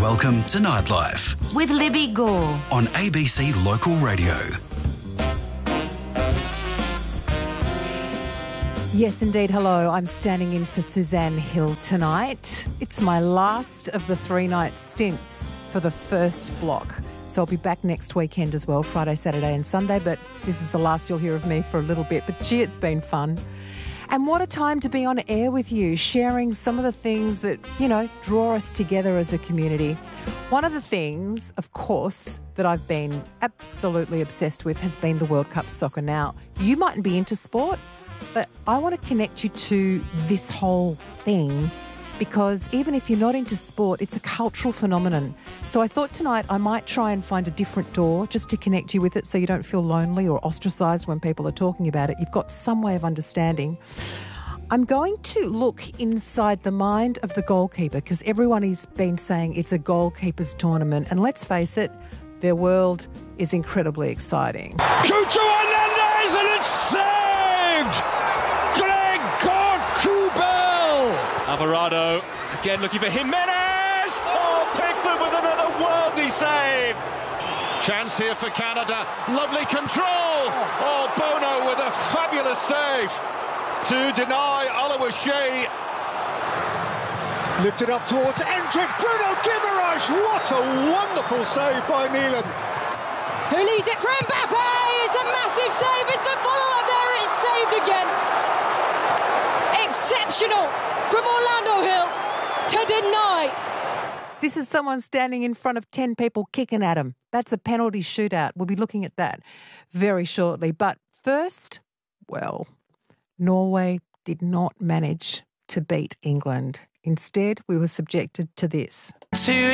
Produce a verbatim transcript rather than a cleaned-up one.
Welcome to Nightlife with Libby Gore on A B C Local Radio. Yes, indeed. Hello. I'm standing in for Suzanne Hill tonight. It's my last of the three-night stints for the first block. So I'll be back next weekend as well, Friday, Saturday and Sunday, but this is the last you'll hear of me for a little bit. But gee, it's been fun. And what a time to be on air with you, sharing some of the things that, you know, draw us together as a community. One of the things, of course, that I've been absolutely obsessed with has been the World Cup soccer. Now, you mightn't be into sport, but I want to connect you to this whole thing because even if you're not into sport, it's a cultural phenomenon. So I thought tonight I might try and find a different door just to connect you with it so you don't feel lonely or ostracised when people are talking about it. You've got some way of understanding. I'm going to look inside the mind of the goalkeeper because everyone has been saying it's a goalkeeper's tournament. And let's face it, their world is incredibly exciting. Cucho Hernandez and it's saved! Gregor Kubel! Alvarado again looking for Jimenez! Oh, Pickford with another worldly save! Chance here for Canada, lovely control! Oh, Bono with a fabulous save to deny Oluwaseyi. Lifted up towards Endrick, Bruno Guimaraes, what a wonderful save by Milan. Who leaves it for Mbappe? It's a massive save, it's the follow-up there, it's saved again. Exceptional from Orlando Hill to deny. This is someone standing in front of ten people kicking at him. That's a penalty shootout. We'll be looking at that very shortly. But first, well, Norway did not manage to beat England. Instead, we were subjected to this.